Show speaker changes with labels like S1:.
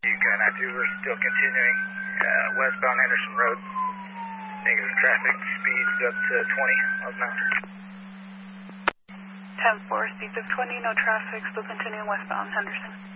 S1: 9-2, we're still continuing westbound Henderson Road. Negative traffic, speeds up to 20 miles an hour.
S2: 10-4, speeds of 20, no traffic, still continuing westbound Henderson.